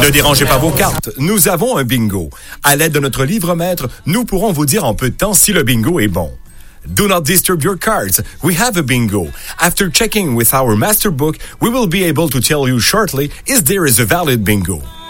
Ne dérangez pas vos cartes. Nous avons un bingo. À l'aide de notre livre-maître, nous pourrons vous dire en peu de temps si le bingo est bon. Do not disturb your cards. We have a bingo. After checking with our master book, we will be able to tell you shortly if there is a valid bingo.